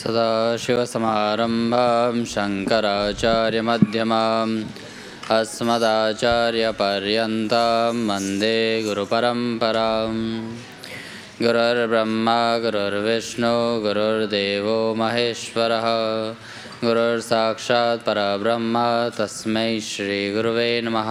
सदाशिवसमारम्भां शङ्कराचार्यमध्यमाम् अस्मदाचार्यपर्यन्तां वन्दे गुरुपरम्पराम् गुरुर्ब्रह्मा गुरुर्विष्णु गुरुर्देवो महेश्वरः गुरुर्साक्षात् परब्रह्म तस्मै श्रीगुरुवे नमः।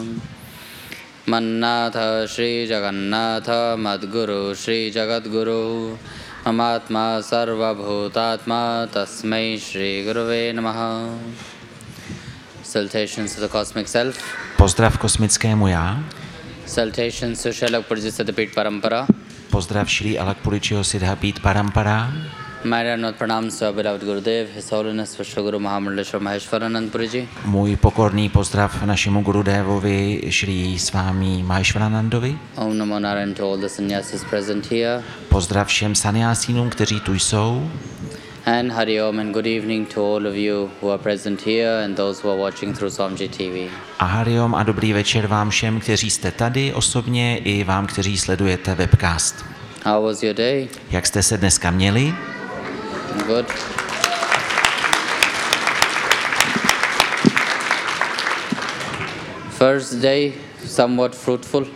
मन्नाथ श्रीजगन्नाथ मद्गुरु श्रीजगद्गुरु ममात्मा सर्वभूतात्मा तस्मै श्रीगुरुवे नमः। Salutations to the cosmic self. Pozdrav kosmickému já. Salutations to Srila Purji Siddhapit Parampara. Pozdrav Shri Alakpuričiho Siddhapit Parampara. My Ranat pranams to our beloved Gurudev, His Holiness Vishnu Guru Mahamandaleshwar Maheshwaranand Puriji. Můj pokorný pozdrav našemu Gurudevovi Shri Swami Maheshwaranandovi. Om Namo Narayan to all the sannyasis present here. Pozdrav všem sannyasínům, kteří tu jsou. And Hari Om and good evening to all of you who are present here and those who are watching through Swamji TV. A Hari Om a dobrý večer vám všem, kteří jste tady osobně, i vám, kteří sledujete webcast. How was your day? Jak jste se dneska měli? Good. First day, somewhat fruitful.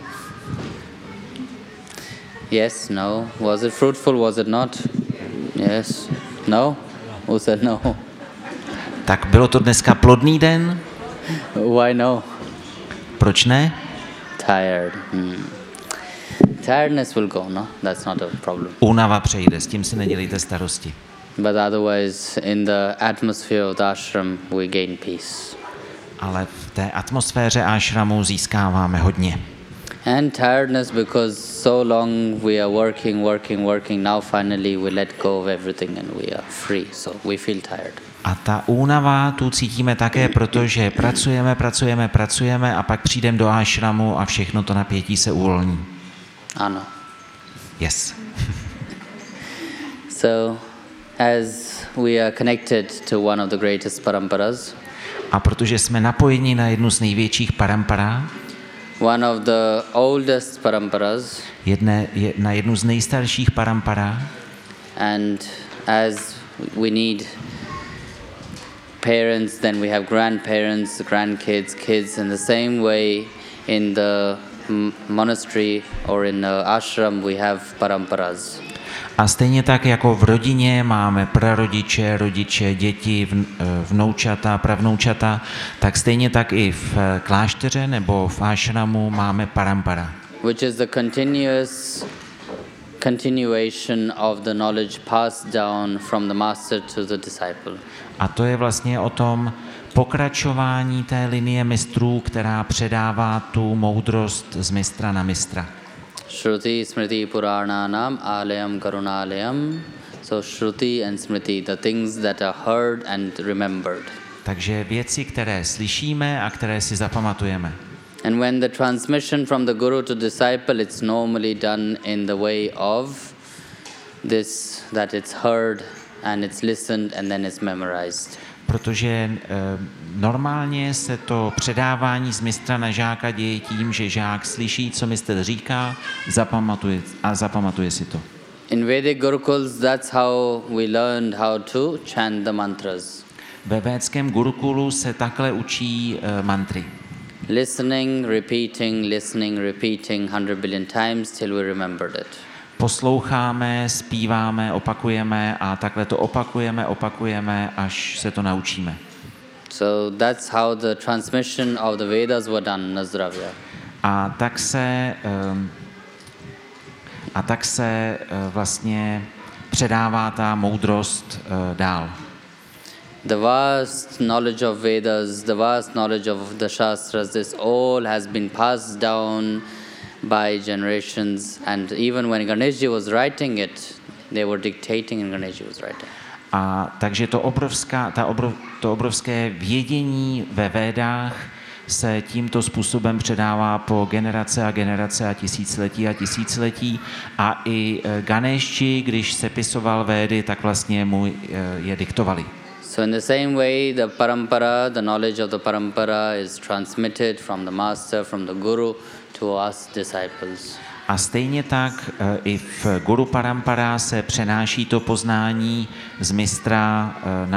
Yes, no. Was it fruitful, was it not? Yes. No? Who said no? Tak bylo to dneska plodný den? Why no? Proč ne? Tired. Tiredness will go, no? That's not a problem. Únava přejde, s tím si nedělejte starosti. But otherwise, in the atmosphere of the ashram, we gain peace. Ale v té atmosféře ashramu získáváme hodně. And tiredness because so long we are working. Now finally we let go of everything and we are free. So we feel tired. A ta únava tu cítíme také, protože pracujeme a pak přijdeme do ashramu a všechno to napětí se uvolní. Ano. Yes. So, as we are connected to one of the greatest paramparas, a protože jsme napojeni na jednu z největších parampara, one of the oldest paramparas, na jednu z nejstarších parampara, and as we need parents, then we have grandparents, grandkids, kids. In the same way, in the monastery or in the ashram, we have paramparas. A stejně tak jako v rodině máme prarodiče, rodiče, děti, vnoučata, pravnoučata, tak stejně tak i v klášteře nebo v ashramu máme parampara. Which is the continuation of the knowledge passed down from the master to the disciple. A to je vlastně o tom pokračování té linie mistrů, která předává tu moudrost z mistra na mistra. Shruti Smriti Purananam Alayam Karunalayam. So Shruti and Smriti, the things that are heard and remembered. Takže věci, které slyšíme a které si zapamatujeme. And when the transmission from the guru to disciple, it's normally done in the way of this, that it's heard and it's listened and then it's memorized. Protože normálně se to předávání z mistra na žáka děje tím, že žák slyší, co mistr říká, zapamatuje si to. In Vedic Gurukuls, that's how we learned how to chant the mantras. Ve védském gurukulu se takhle učí mantry. Listening, repeating 100 billion times till we remembered it. Posloucháme, zpíváme, opakujeme a takhle to opakujeme, až se to naučíme. So that's how the transmission of the Vedas were done, Nazdravya. A tak se vlastně předává ta moudrost dál. The vast knowledge of Vedas, the vast knowledge of the Shastras, this all has been passed down by generations, and even when Ganeshji was writing it, they were dictating and Ganeshji was writing. A takže to obrovské vědění ve Védách se tímto způsobem předává po generace a tisíciletí a i Ganeshji, když sepisoval Védy, tak vlastně mu je diktovali. So in the same way, the parampara, the knowledge of the parampara is transmitted from the master, from the guru to us disciples. A stejně tak i v Guru Parampara se přenáší to poznání z mistra